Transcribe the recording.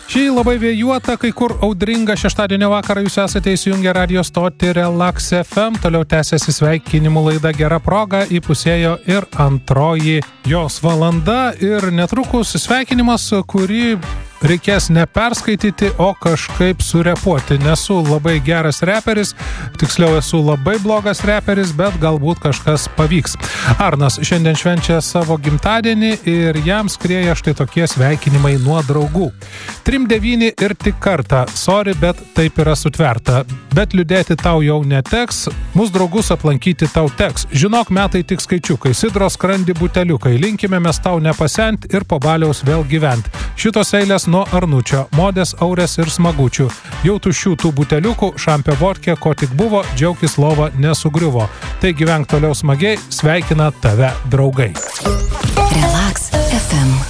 Šį labai vėjuotą, kai kur audringą šeštadienio vakarą jūs esate įsijungę radio stotį Relax FM. Toliau tęsiasi sveikinimų laida Gera proga, įpusėjo ir antroji jos valanda ir netrukus sveikinimas, kurį reikės neperskaityti, o kažkaip surepuoti. Nesu labai geras reperis, tiksliau esu labai blogas reperis, bet galbūt kažkas pavyks. Arnas šiandien švenčia savo gimtadienį ir jam skrieja štai tokie sveikinimai nuo draugų. 3-9 ir tik kartą. Sorry, bet taip yra sutverta. Bet liūdėti tau jau neteks, mūsų draugus aplankyti tau teks. Žinok, metai tik skaičiukai, sidros skrandi buteliukai. Linkime mes tau nepasent ir po baliaus vėl gyvent. Šitos eilės nuo Arnučio, Modės, Aurės ir Smagučių. Jau tuščių tų buteliukų, šampė vodkė, ko tik buvo, džiaukis lova nesugriuvo. Tai gyvenk toliau smagiai, sveikina tave draugai. Relax FM.